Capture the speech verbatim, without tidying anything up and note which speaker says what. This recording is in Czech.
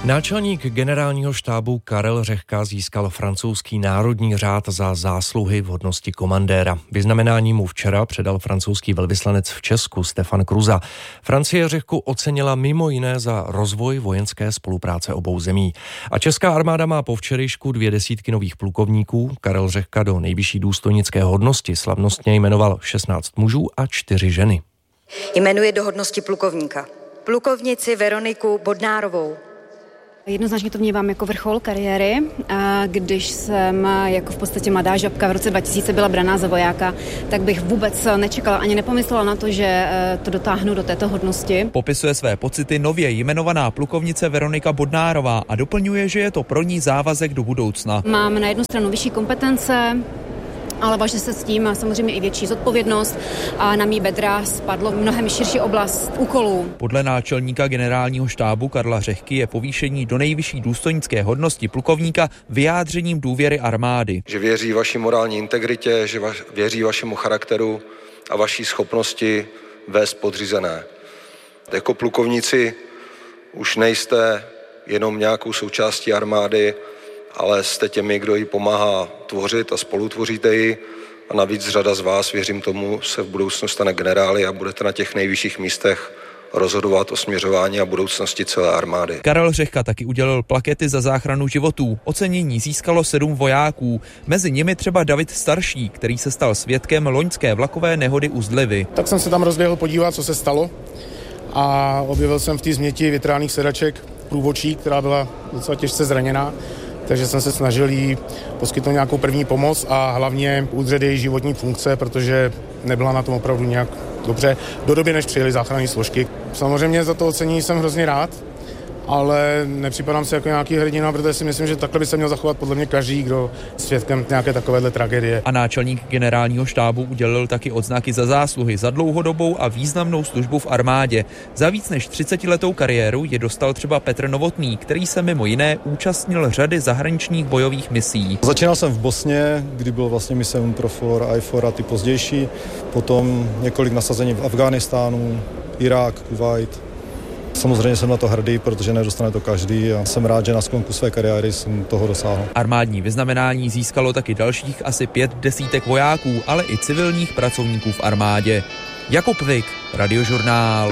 Speaker 1: Náčelník generálního štábu Karel Řehka získal francouzský národní řád za zásluhy v hodnosti komandéra. Vyznamenání mu včera předal francouzský velvyslanec v Česku Stefan Kruza. Francie Řehku ocenila mimo jiné za rozvoj vojenské spolupráce obou zemí. A česká armáda má po včerejšku dvě desítky nových plukovníků. Karel Řehka do nejvyšší důstojnické hodnosti slavnostně jmenoval šestnáct mužů a čtyři ženy.
Speaker 2: Jmenuje do hodnosti plukovníka plukovnici Veroniku Bodnárovou.
Speaker 3: Jednoznačně to vnímám jako vrchol kariéry, a když jsem jako v podstatě mladá žabka v roce dva tisíce byla braná za vojáka, tak bych vůbec nečekala ani nepomyslela na to, že to dotáhnu do této hodnosti.
Speaker 4: Popisuje své pocity nově jmenovaná plukovnice Veronika Bodnárová a doplňuje, že je to pro ní závazek do budoucna.
Speaker 3: Mám na jednu stranu vyšší kompetence, ale váže se s tím samozřejmě i větší zodpovědnost a na mý bedra spadlo mnohem širší oblast úkolů.
Speaker 4: Podle náčelníka generálního štábu Karla Řehky je povýšení do nejvyšší důstojnické hodnosti plukovníka vyjádřením důvěry armády.
Speaker 5: Že věří vaší morální integritě, že va- věří vašemu charakteru a vaší schopnosti vést podřízené. Jako plukovníci už nejste jenom nějakou součástí armády, ale jste těmi, kdo ji pomáhá tvořit a spolutvoříte ji. A navíc řada z vás, věřím tomu, se v budoucnu stane generály a budete na těch nejvyšších místech rozhodovat o směřování a budoucnosti celé armády.
Speaker 4: Karel Řehka taky udělil plakety za záchranu životů. Ocenění získalo sedm vojáků. Mezi nimi třeba David Starší, který se stal svědkem loňské vlakové nehody u Zdlivy.
Speaker 6: Tak jsem se tam rozběhl podívat, co se stalo, a objevil jsem v té změti větránných sedaček průvodčí, která byla docela těžce zraněná. Takže jsem se snažil jí poskytnout nějakou první pomoc a hlavně udržet její životní funkce, protože nebyla na tom opravdu nějak dobře do doby, než přijeli záchranné složky. Samozřejmě za to ocenění jsem hrozně rád, ale nepřipadám si jako nějaký hrdina, protože si myslím, že takhle by se měl zachovat podle mě každý, kdo svědkem nějaké takovéhle tragédie.
Speaker 4: A náčelník generálního štábu udělil taky odznaky za zásluhy za dlouhodobou a významnou službu v armádě. Za víc než třicetiletou kariéru je dostal třeba Petr Novotný, který se mimo jiné účastnil řady zahraničních bojových misí.
Speaker 7: Začínal jsem v Bosně, kdy byl vlastně mise UNPROFOR, I F O R a ty pozdější, potom několik nasazení v Afghánistánu, Irák, Kuvajt. Samozřejmě jsem na to hrdý, protože nedostane to každý a jsem rád, že na sklonku své kariéry jsem toho dosáhl.
Speaker 4: Armádní vyznamenání získalo taky dalších asi pět desítek vojáků, ale i civilních pracovníků v armádě. Jakub Vik, Radiožurnál.